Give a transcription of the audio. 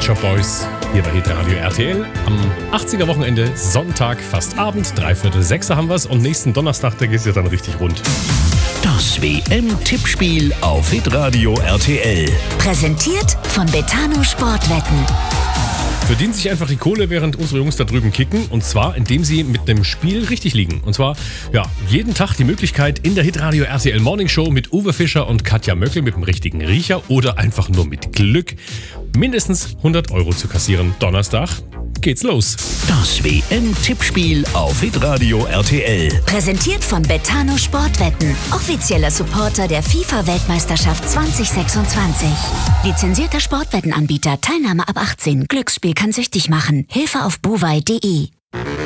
Pet Shop Boys hier bei Hitradio RTL. Am 80er Wochenende, Sonntag, fast Abend, 5:45 haben wir's und nächsten Donnerstag, da geht's ja dann richtig rund. Das WM-Tippspiel auf Hitradio RTL. Präsentiert von Betano Sportwetten. Verdienen sich einfach die Kohle, während unsere Jungs da drüben kicken. Und zwar, indem sie mit dem Spiel richtig liegen. Und zwar, jeden Tag die Möglichkeit in der Hitradio RTL Morning Show mit Uwe Fischer und Katja Möckel mit dem richtigen Riecher oder einfach nur mit Glück mindestens 100 € zu kassieren. Donnerstag geht's los. Das WM-Tippspiel auf Hitradio RTL. Präsentiert von Betano Sportwetten. Offizieller Supporter der FIFA-Weltmeisterschaft 2026. Lizenzierter Sportwettenanbieter. Teilnahme ab 18. Glücksspiel kann süchtig machen. Hilfe auf buwei.de.